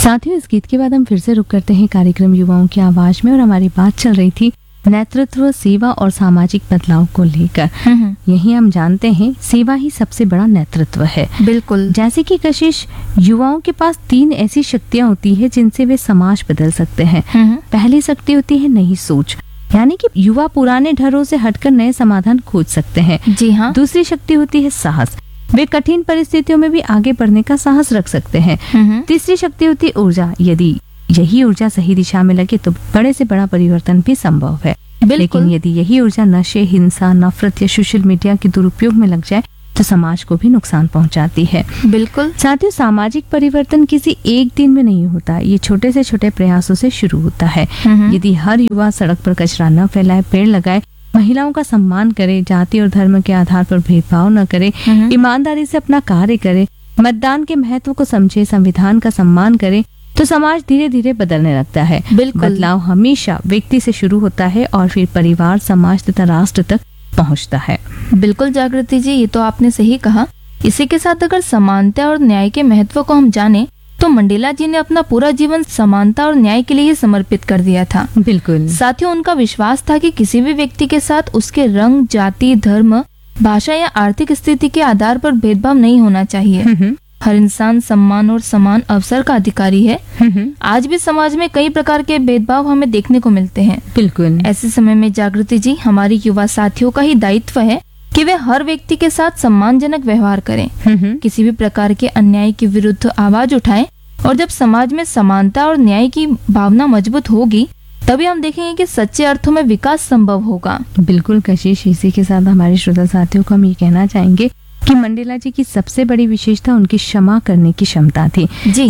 साथियों, इस गीत के बाद हम फिर से रुक करते हैं कार्यक्रम युवाओं की आवाज में, और हमारी बात चल रही थी नेतृत्व, सेवा और सामाजिक बदलाव को लेकर। यही हम जानते हैं, सेवा ही सबसे बड़ा नेतृत्व है। बिल्कुल। जैसे कि कशिश, युवाओं के पास 3 ऐसी शक्तियां होती है जिनसे वे समाज बदल सकते हैं। पहली शक्ति होती है नई सोच, यानी कि युवा पुराने ढर्रों से हटकर नए समाधान खोज सकते हैं। जी हाँ। दूसरी शक्ति होती है साहस, वे कठिन परिस्थितियों में भी आगे बढ़ने का साहस रख सकते हैं। तीसरी शक्ति होती है ऊर्जा, यदि यही ऊर्जा सही दिशा में लगे तो बड़े से बड़ा परिवर्तन भी संभव है। लेकिन यदि यही ऊर्जा नशे, हिंसा, नफरत या सोशल मीडिया के दुरुपयोग में लग जाए तो समाज को भी नुकसान पहुंचाती है। बिल्कुल। साथियों, सामाजिक परिवर्तन किसी एक दिन में नहीं होता, ये छोटे से छोटे प्रयासों से शुरू होता है। यदि हर युवा सड़क पर कचरा न फैलाए, पेड़ लगाए, महिलाओं का सम्मान करे, जाति और धर्म के आधार पर भेदभाव न करे, ईमानदारी से अपना कार्य करे, मतदान के महत्व को समझे, संविधान का सम्मान करे, तो समाज धीरे धीरे बदलने लगता है। बदलाव हमेशा व्यक्ति से शुरू होता है और फिर परिवार, समाज तथा राष्ट्र तक पहुंचता है। बिल्कुल जागृति जी, ये तो आपने सही कहा। इसी के साथ अगर समानता और न्याय के महत्व को हम जाने तो मंडेला जी ने अपना पूरा जीवन समानता और न्याय के लिए ही समर्पित कर दिया था। बिल्कुल। साथियों, उनका विश्वास था कि किसी भी व्यक्ति के साथ उसके रंग, जाति, धर्म, भाषा या आर्थिक स्थिति के आधार पर भेदभाव नहीं होना चाहिए। हर इंसान सम्मान और समान अवसर का अधिकारी है। आज भी समाज में कई प्रकार के भेदभाव हमें देखने को मिलते हैं। बिल्कुल। ऐसे समय में जागृति जी, हमारी युवा साथियों का ही दायित्व है कि वे हर व्यक्ति के साथ सम्मानजनक व्यवहार करें, किसी भी प्रकार के अन्याय के विरुद्ध आवाज उठाएं, और जब समाज में समानता और न्याय की भावना मजबूत होगी तभी हम देखेंगे कि सच्चे अर्थों में विकास संभव होगा। बिल्कुल कशिश, इसी के साथ हमारे श्रोता साथियों को हम ये कहना चाहेंगे कि मंडेला जी की सबसे बड़ी विशेषता उनकी क्षमा करने की क्षमता थी।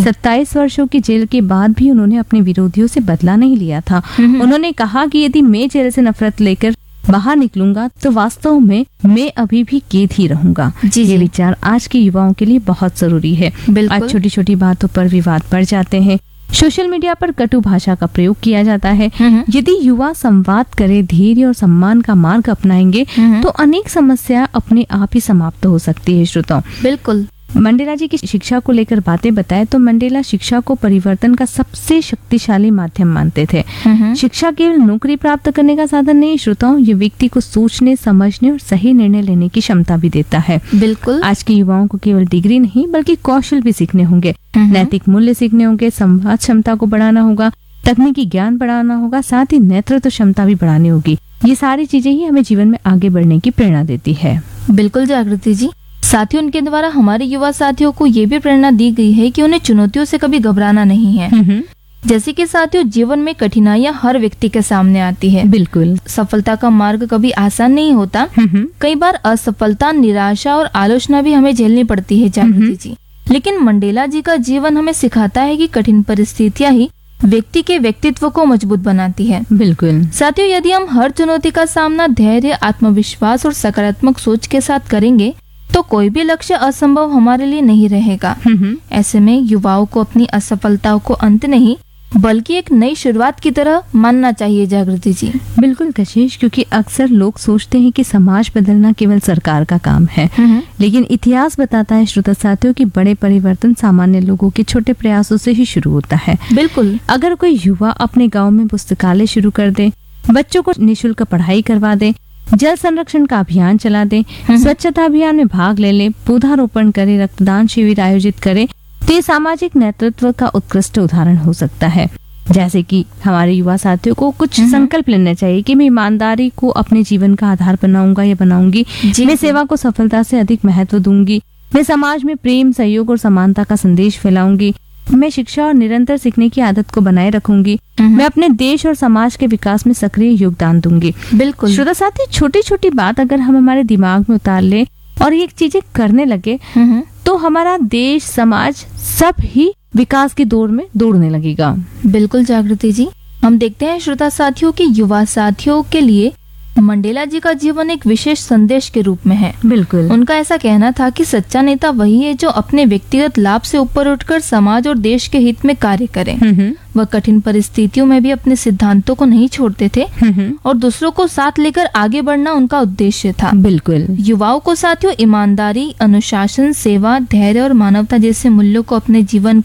27 वर्षों की जेल के बाद भी उन्होंने अपने विरोधियों से बदला नहीं लिया था। उन्होंने कहा कि यदि मैं जेल से नफरत लेकर बाहर निकलूंगा तो वास्तव में मैं अभी भी कैद ही रहूंगा। ये विचार आज के युवाओं के लिए बहुत जरूरी है। आज छोटी छोटी बातों पर विवाद बढ़ जाते हैं, सोशल मीडिया पर कटु भाषा का प्रयोग किया जाता है। यदि युवा संवाद करे, धैर्य और सम्मान का मार्ग अपनाएंगे तो अनेक समस्या अपने आप ही समाप्त हो सकती है। श्रोताओं, बिल्कुल। मंडेला जी की शिक्षा को लेकर बातें बताएं तो मंडेला शिक्षा को परिवर्तन का सबसे शक्तिशाली माध्यम मानते थे। शिक्षा केवल नौकरी प्राप्त करने का साधन नहीं श्रोताओं, ये व्यक्ति को सोचने, समझने और सही निर्णय लेने की क्षमता भी देता है। बिल्कुल। आज के युवाओं को केवल डिग्री नहीं बल्कि कौशल भी सीखने होंगे, नैतिक मूल्य सीखने होंगे, संवाद क्षमता को बढ़ाना होगा, तकनीकी ज्ञान बढ़ाना होगा, साथ ही नेतृत्व क्षमता भी बढ़ानी होगी। ये सारी चीजें ही हमें जीवन में आगे बढ़ने की प्रेरणा देती है। बिल्कुल जागृति जी, साथियों, उनके द्वारा हमारे युवा साथियों को ये भी प्रेरणा दी गई है कि उन्हें चुनौतियों से कभी घबराना नहीं है। जैसे कि साथियों, जीवन में कठिनाइयां हर व्यक्ति के सामने आती है। बिल्कुल। सफलता का मार्ग कभी आसान नहीं होता। कई बार असफलता, निराशा और आलोचना भी हमें झेलनी पड़ती है जागृति जी। लेकिन मंडेला जी का जीवन हमें सिखाता है कि कठिन परिस्थितियां ही व्यक्ति के व्यक्तित्व को मजबूत बनाती है। बिल्कुल। साथियों, यदि हम हर चुनौती का सामना धैर्य, आत्मविश्वास और सकारात्मक सोच के साथ करेंगे तो कोई भी लक्ष्य असंभव हमारे लिए नहीं रहेगा। ऐसे में युवाओं को अपनी असफलताओं को अंत नहीं बल्कि एक नई शुरुआत की तरह मानना चाहिए जागृति जी। बिल्कुल कशिश, क्योंकि अक्सर लोग सोचते हैं कि समाज बदलना केवल सरकार का काम है, लेकिन इतिहास बताता है श्रोता साथियों कि बड़े परिवर्तन सामान्य लोगों के छोटे प्रयासों से ही शुरू होता है। बिल्कुल। अगर कोई युवा अपने गाँव में पुस्तकालय शुरू कर दे, बच्चों को निःशुल्क पढ़ाई करवा दे, जल संरक्षण का अभियान चला दे, स्वच्छता अभियान में भाग ले, पौधारोपण करे, रक्तदान शिविर आयोजित करे, तो ये सामाजिक नेतृत्व का उत्कृष्ट उदाहरण हो सकता है। जैसे कि हमारे युवा साथियों को कुछ संकल्प लेना चाहिए कि मैं ईमानदारी को अपने जीवन का आधार बनाऊंगा या बनाऊंगी, मैं सेवा को सफलता से अधिक महत्व दूंगी, मैं समाज में प्रेम, सहयोग और समानता का संदेश फैलाऊंगी, मैं शिक्षा और निरंतर सीखने की आदत को बनाए रखूंगी, मैं अपने देश और समाज के विकास में सक्रिय योगदान दूंगी। बिल्कुल। श्रोता साथी, छोटी छोटी बात अगर हम हमारे दिमाग में उतार ले और ये चीजें करने लगे तो हमारा देश, समाज सब ही विकास की दौड़ में दौड़ने लगेगा। बिल्कुल जागृति जी, हम देखते हैं श्रोता साथियों कि युवा साथियों के लिए मंडेला जी का जीवन एक विशेष संदेश के रूप में है। बिल्कुल। उनका ऐसा कहना था कि सच्चा नेता वही है जो अपने व्यक्तिगत लाभ से ऊपर उठकर समाज और देश के हित में कार्य करे। वह कठिन परिस्थितियों में भी अपने सिद्धांतों को नहीं छोड़ते थे और दूसरों को साथ लेकर आगे बढ़ना उनका उद्देश्य था। बिल्कुल। युवाओं को साथियों ईमानदारी, अनुशासन, सेवा, धैर्य और मानवता जैसे मूल्यों को अपने जीवन का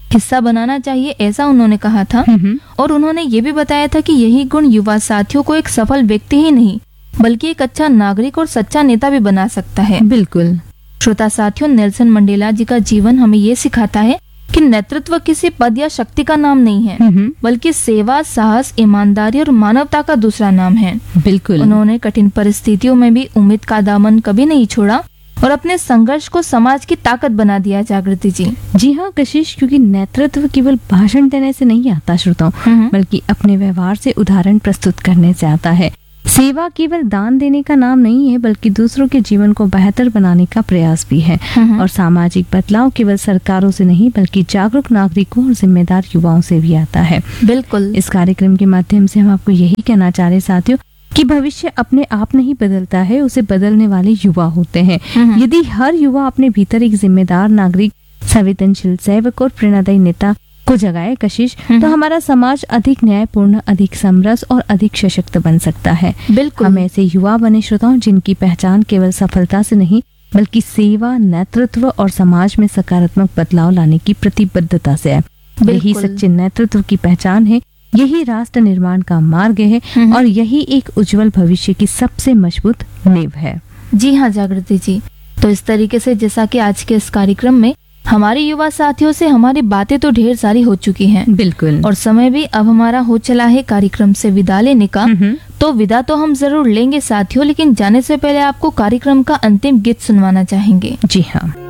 हिस्सा बनाना चाहिए, ऐसा उन्होंने कहा था। और उन्होंने ये भी बताया था कि यही गुण युवा साथियों को एक सफल व्यक्ति ही नहीं बल्कि एक अच्छा नागरिक और सच्चा नेता भी बना सकता है। बिल्कुल। श्रोता साथियों, नेल्सन मंडेला जी का जीवन हमें ये सिखाता है कि नेतृत्व किसी पद या शक्ति का नाम नहीं है, बल्कि सेवा, साहस, ईमानदारी और मानवता का दूसरा नाम है। बिल्कुल। उन्होंने कठिन परिस्थितियों में भी उम्मीद का दामन कभी नहीं छोड़ा और अपने संघर्ष को समाज की ताकत बना दिया। जागृति जी। जी हाँ कशिश, क्योंकि नेतृत्व केवल भाषण देने से नहीं आता श्रोताओं, बल्कि अपने व्यवहार से उदाहरण प्रस्तुत करने से आता है। सेवा केवल दान देने का नाम नहीं है, बल्कि दूसरों के जीवन को बेहतर बनाने का प्रयास भी है। और सामाजिक बदलाव केवल सरकारों से नहीं, बल्कि जागरूक नागरिकों और जिम्मेदार युवाओं से भी आता है। बिल्कुल। इस कार्यक्रम के माध्यम से हम आपको यही कहना चाह रहे साथियों कि भविष्य अपने आप नहीं बदलता है, उसे बदलने वाले युवा होते हैं। यदि हर युवा अपने भीतर एक जिम्मेदार नागरिक, संवेदनशील सेवक और प्रेरणादायी नेता को जगाए कशिश, तो हमारा समाज अधिक न्यायपूर्ण, अधिक समरस और अधिक सशक्त बन सकता है। बिल्कुल। हम ऐसे युवा बने श्रोताओं जिनकी पहचान केवल सफलता से नहीं, बल्कि सेवा, नेतृत्व और समाज में सकारात्मक बदलाव लाने की प्रतिबद्धता से है। यही सच्चे नेतृत्व की पहचान है, यही राष्ट्र निर्माण का मार्ग है और यही एक उज्जवल भविष्य की सबसे मजबूत नींव है। जी हाँ जागृति जी। तो इस तरीके से जैसा कि आज के इस कार्यक्रम में हमारे युवा साथियों से हमारी बातें तो ढेर सारी हो चुकी हैं। बिल्कुल। और समय भी अब हमारा हो चला है कार्यक्रम से विदा लेने का। तो विदा तो हम जरूर लेंगे साथियों, लेकिन जाने से पहले आपको कार्यक्रम का अंतिम गीत सुनवाना चाहेंगे। जी हाँ।